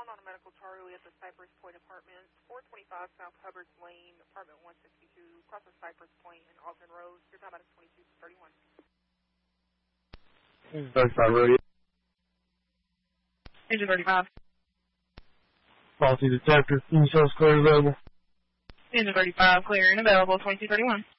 down on a medical Charlie at the Cypress Point Apartments, 425 South Hubbard Lane, apartment 162, across the Cypress Point and Alton Road. Your time out is 22:31. 35 Radio. Engine 35. Policy detector. Any source clear available? Engine 35, clear and available, 22:31.